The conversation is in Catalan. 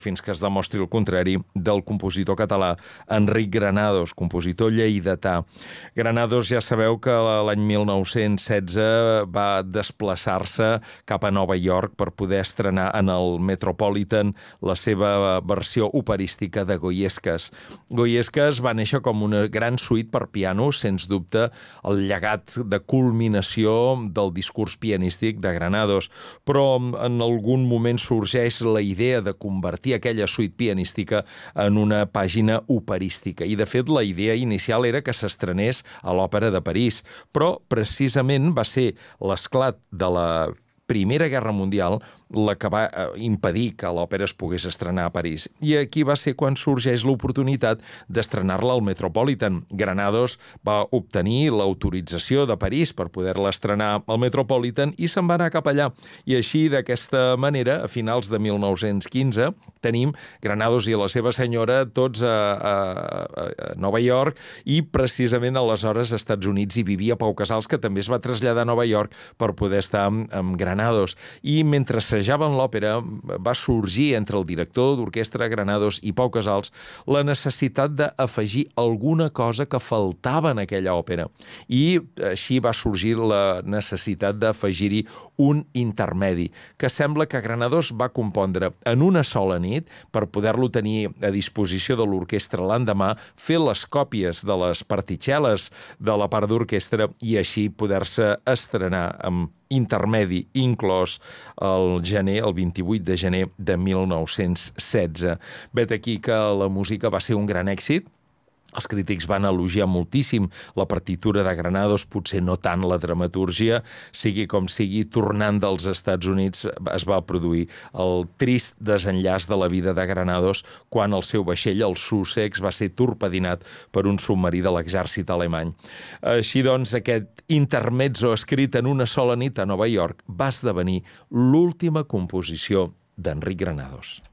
fins que es demostri el contrari, del compositor català Enric Granados, compositor lleidatà. Granados, ja sabeu que l'any 1916 va desplaçar-se cap a Nova York per poder estrenar en el Metropolitan la seva versió operística de Goiescas. Goiescas va néixer com una gran suite per piano, sens dubte el llegat de culminació del discurs pianístic de Granados, però en algun moment sorgeix la idea de convertir aquella suite pianística en una pàgina operística. I, de fet, la idea inicial era que s'estrenés a l'Òpera de París, però precisament va ser l'esclat de la Primera Guerra Mundial la que va impedir que l'òpera es pogués estrenar a París. I aquí va ser quan sorgeix l'oportunitat d'estrenar-la al Metropolitan. Granados va obtenir l'autorització de París per poder-la estrenar al Metropolitan i se'n va anar cap allà. I així, d'aquesta manera, a finals de 1915, tenim Granados i la seva senyora tots a Nova York i precisament aleshores als Estats Units hi vivia Pau Casals, que també es va traslladar a Nova York per poder estar amb Granados. I mentre assajaven l'òpera va sorgir entre el director d'orquestra Granados i Pau Casals la necessitat d'afegir alguna cosa que faltava en aquella òpera. I així va sorgir la necessitat d'afegir-hi un intermedi, que sembla que Granados va compondre en una sola nit per poder-lo tenir a disposició de l'orquestra l'endemà, fer les còpies de les particel·les de la part d'orquestra i així poder-se estrenar amb intermedi inclòs el 28 de gener de 1916. Vet aquí que la música va ser un gran èxit. Els crítics van elogiar moltíssim la partitura de Granados, potser no tant la dramatúrgia. Sigui com sigui, tornant dels Estats Units es va produir el trist desenllaç de la vida de Granados quan el seu vaixell, el Sussex, va ser torpedinat per un submarí de l'exèrcit alemany. Així doncs, aquest intermezzo escrit en una sola nit a Nova York va esdevenir l'última composició d'Enric Granados.